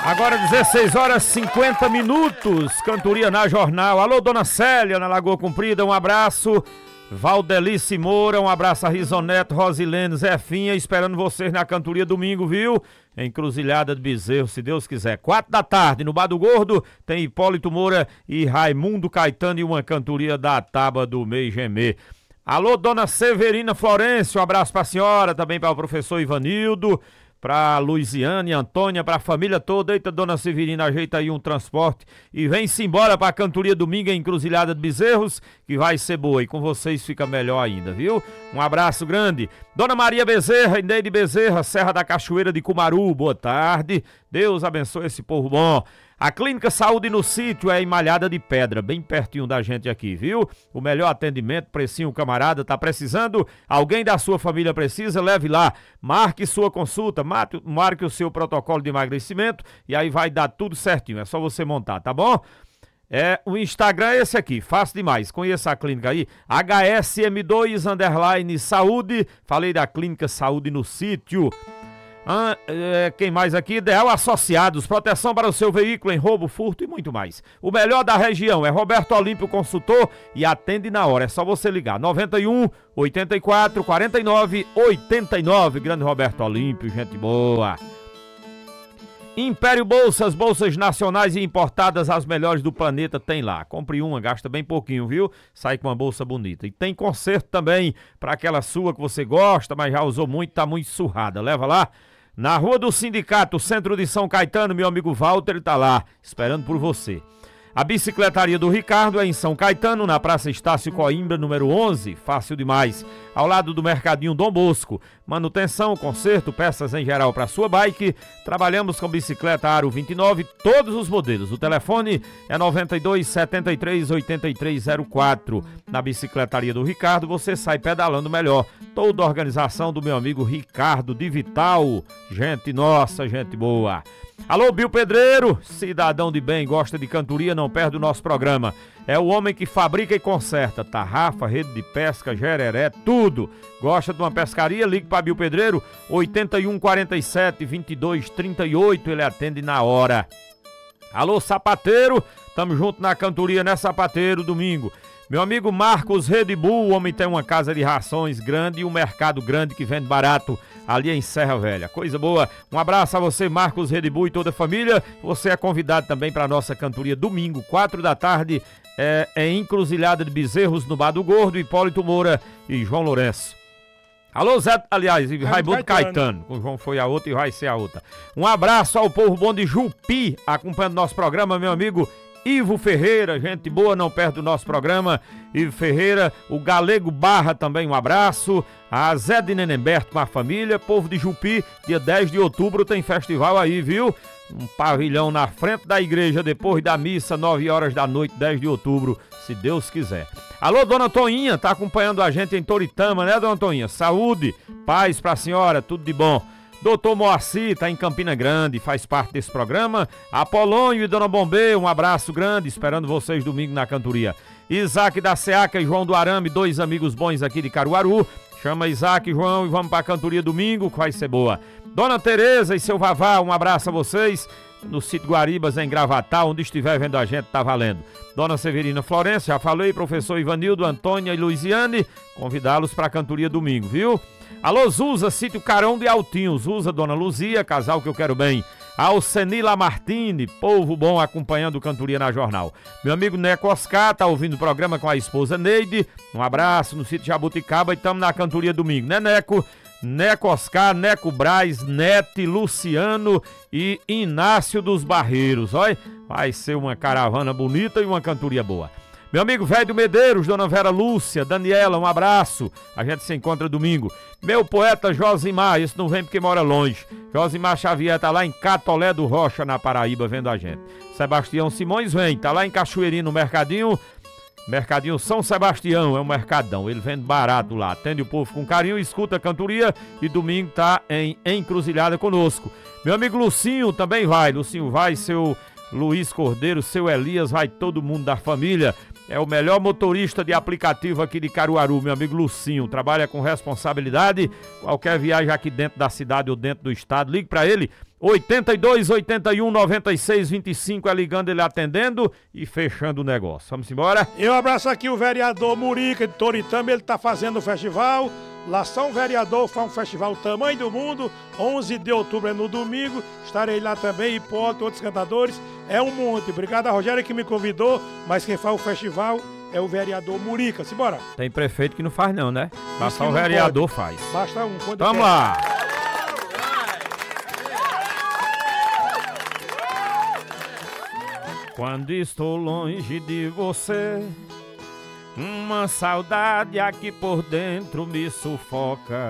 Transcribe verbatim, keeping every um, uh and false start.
Agora dezesseis horas e cinquenta minutos, cantoria na Jornal. Alô, Dona Célia, na Lagoa Comprida, um abraço. Valdelice Moura, um abraço a Risoneto, Rosilene, Zefinha, esperando vocês na cantoria domingo, viu? Encruzilhada de Bezerro, se Deus quiser. Quatro da tarde, no Bar do Gordo, tem Hipólito Moura e Raimundo Caetano e uma cantoria da Taba do Meio Gemê. Alô, Dona Severina Florencio, um abraço pra senhora, também para o professor Ivanildo, pra Luiziane, Antônia, pra família toda. Eita, Dona Severina, ajeita aí um transporte e vem-se embora pra cantoria domingo em Encruzilhada de Bezerros, que vai ser boa e com vocês fica melhor ainda, viu? Um abraço grande. Dona Maria Bezerra, Indeide Bezerra, Serra da Cachoeira de Cumaru, boa tarde. Deus abençoe esse povo bom. A Clínica Saúde no Sítio é em Malhada de Pedra, bem pertinho da gente aqui, viu? O melhor atendimento, precinho camarada, tá precisando? Alguém da sua família precisa? Leve lá, marque sua consulta, marque, marque o seu protocolo de emagrecimento e aí vai dar tudo certinho, é só você montar, tá bom? É, o Instagram é esse aqui, fácil demais, conheça a clínica aí, H S M dois underline saúde, falei da Clínica Saúde no Sítio. Ah, é, quem mais aqui? Ideal Associados, proteção para o seu veículo em roubo, furto e muito mais. O melhor da região é Roberto Olímpio Consultor e atende na hora, é só você ligar, noventa e um, oitenta e quatro, quarenta e nove, oitenta e nove, grande Roberto Olímpio, gente boa. Império Bolsas, bolsas nacionais e importadas, as melhores do planeta, tem lá. Compre uma, gasta bem pouquinho, viu? Sai com uma bolsa bonita. E tem conserto também para aquela sua que você gosta, mas já usou muito, tá muito surrada. Leva lá. Na Rua do Sindicato, centro de São Caetano, meu amigo Walter tá lá, esperando por você. A bicicletaria do Ricardo é em São Caetano, na Praça Estácio Coimbra, número onze, fácil demais, ao lado do Mercadinho Dom Bosco. Manutenção, conserto, peças em geral para sua bike. Trabalhamos com bicicleta Aro vinte e nove, todos os modelos. O telefone é noventa e dois, setenta e três, oitenta e três zero quatro. Na bicicletaria do Ricardo você sai pedalando melhor. Toda a organização do meu amigo Ricardo de Vital. Gente nossa, gente boa. Alô, Bill Pedreiro, cidadão de bem, gosta de cantoria, não perde o nosso programa. É o homem que fabrica e conserta tarrafa, rede de pesca, jereré, tudo. Gosta de uma pescaria? Ligue para Bill Pedreiro, oitenta e um, quarenta e sete, vinte e dois, trinta e oito, ele atende na hora. Alô, sapateiro, tamo junto na cantoria, né, sapateiro, domingo. Meu amigo Marcos Red Bull, o homem tem uma casa de rações grande e um mercado grande que vende barato ali em Serra Velha. Coisa boa. Um abraço a você, Marcos Red Bull e toda a família. Você é convidado também para a nossa cantoria domingo, quatro da tarde, é, é Encruzilhada de Bezerros, no Bar do Gordo, Hipólito Moura e João Lourenço. Alô, Zé, aliás, e Raimundo Caetano. O João foi a outra e vai ser a outra. Um abraço ao povo bom de Jupi, acompanhando nosso programa, meu amigo Ivo Ferreira, gente boa, não perde o nosso programa. Ivo Ferreira, o Galego Barra também, um abraço. A Zé de Nenenberto com a família, povo de Jupi, dia dez de outubro tem festival aí, viu? Um pavilhão na frente da igreja, depois da missa, nove horas da noite, dez de outubro, se Deus quiser. Alô, Dona Toinha, tá acompanhando a gente em Toritama, né, Dona Toinha? Saúde, paz pra senhora, tudo de bom. Doutor Moacir está em Campina Grande, faz parte desse programa. Apolônio e Dona Bombê, um abraço grande, esperando vocês domingo na cantoria. Isaac da Seaca e João do Arame, dois amigos bons aqui de Caruaru. Chama Isaac e João e vamos para a cantoria domingo, que vai ser boa. Dona Tereza e seu Vavá, um abraço a vocês. No sítio Guaribas, em Gravatal, onde estiver vendo a gente, tá valendo. Dona Severina Florencio, já falei, professor Ivanildo, Antônia e Luiziane, convidá-los para a cantoria domingo, viu? Alô, Zuza, sítio Carão de Altinho, Zuza, Dona Luzia, casal que eu quero bem. Alcenila Martini, povo bom acompanhando Cantoria na Jornal. Meu amigo Neco Oscar, tá ouvindo o programa com a esposa Neide, um abraço no sítio Jabuticaba e tamo na cantoria domingo, né, Neco? Neco Oscar, Neco Braz, Nete, Luciano e Inácio dos Barreiros, olha, vai ser uma caravana bonita e uma cantoria boa. Meu amigo Velho Medeiros, Dona Vera Lúcia, Daniela, um abraço, a gente se encontra domingo. Meu poeta Josimar, esse não vem porque mora longe, Josimar Xavier tá lá em Catolé do Rocha, na Paraíba, vendo a gente. Sebastião Simões vem, tá lá em Cachoeirinho, no Mercadinho, Mercadinho São Sebastião, é um mercadão, ele vende barato lá, atende o povo com carinho, escuta a cantoria e domingo tá em Encruzilhada conosco. Meu amigo Lucinho também vai, Lucinho vai, seu Luiz Cordeiro, seu Elias, vai todo mundo da família. é o melhor motorista de aplicativo aqui de Caruaru, meu amigo Lucinho. Trabalha com responsabilidade. Qualquer viagem aqui dentro da cidade ou dentro do estado, ligue pra ele. oitenta e dois, oitenta e um, noventa e seis, vinte e cinco é ligando, ele atendendo e fechando o negócio. Vamos embora? Eu abraço aqui o vereador Murica de Toritama, ele tá fazendo o festival. Lá São Vereador faz um festival tamanho do mundo, onze de outubro é no domingo, estarei lá também, Hipólito, outros cantadores, é um monte. Obrigado a Rogério que me convidou, mas quem faz o festival é o vereador Murica. Simbora. Tem prefeito que não faz não, né? Lá só o vereador pode. faz. Basta um. Quando Vamos quer. lá. Quando estou longe de você, uma saudade aqui por dentro me sufoca.